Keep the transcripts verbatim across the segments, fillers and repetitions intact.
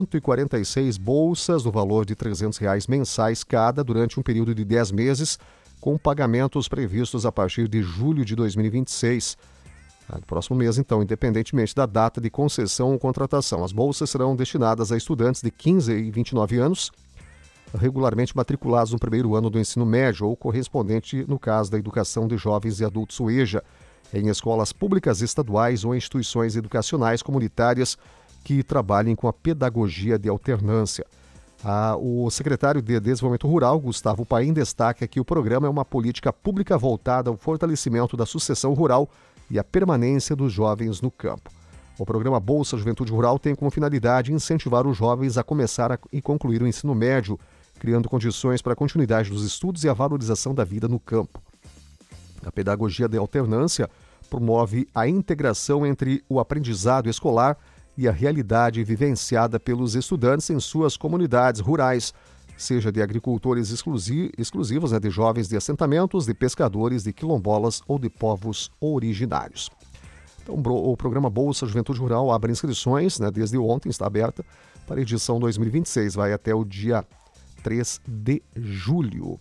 cento e quarenta e seis bolsas no valor de trezentos reais mensais cada durante um período de dez meses, com pagamentos previstos a partir de julho de dois mil e vinte e seis. No próximo mês, então, independentemente da data de concessão ou contratação. As bolsas serão destinadas a estudantes de quinze e vinte e nove anos, regularmente matriculados no primeiro ano do ensino médio ou correspondente no caso da educação de jovens e adultos U E J A, em escolas públicas estaduais ou instituições educacionais comunitárias que trabalhem com a pedagogia de alternância. Ah, o secretário de Desenvolvimento Rural, Gustavo Paim, destaca que o programa é uma política pública voltada ao fortalecimento da sucessão rural e a permanência dos jovens no campo. O programa Bolsa Juventude Rural tem como finalidade incentivar os jovens a começar a, e concluir o ensino médio, criando condições para a continuidade dos estudos e a valorização da vida no campo. A pedagogia de alternância promove a integração entre o aprendizado escolar e a realidade vivenciada pelos estudantes em suas comunidades rurais, seja de agricultores exclusi- exclusivos, né, de jovens de assentamentos, de pescadores, de quilombolas ou de povos originários. Então, o programa Bolsa Juventude Rural abre inscrições, né, desde ontem, está aberta para a edição dois mil e vinte e seis, vai até o dia três de julho.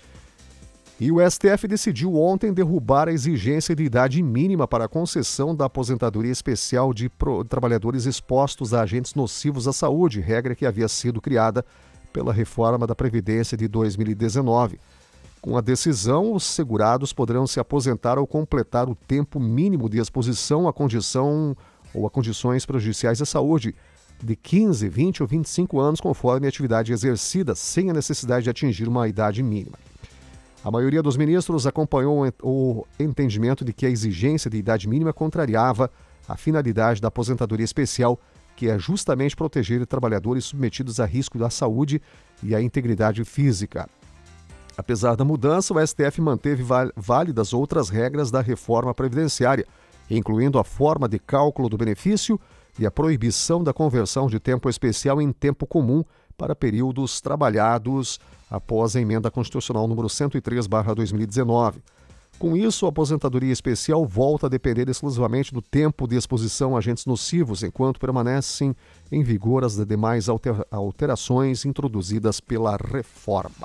E o S T F decidiu ontem derrubar a exigência de idade mínima para a concessão da aposentadoria especial de pro- trabalhadores expostos a agentes nocivos à saúde, regra que havia sido criada pela reforma da Previdência de dois mil e dezenove. Com a decisão, os segurados poderão se aposentar ao completar o tempo mínimo de exposição à condição ou a condições prejudiciais à saúde, de quinze, vinte ou vinte e cinco anos, conforme a atividade exercida, sem a necessidade de atingir uma idade mínima. A maioria dos ministros acompanhou o entendimento de que a exigência de idade mínima contrariava a finalidade da aposentadoria especial, que é justamente proteger trabalhadores submetidos a risco da saúde e à integridade física. Apesar da mudança, o S T F manteve válidas outras regras da reforma previdenciária, incluindo a forma de cálculo do benefício e a proibição da conversão de tempo especial em tempo comum para períodos trabalhados após a emenda constitucional número cento e três barra dois mil e dezenove. Com isso, a aposentadoria especial volta a depender exclusivamente do tempo de exposição a agentes nocivos, enquanto permanecem em vigor as demais alter- alterações introduzidas pela reforma.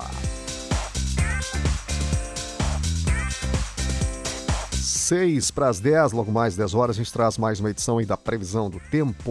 Seis para as dez, logo mais dez horas, a gente traz mais uma edição aí da previsão do tempo.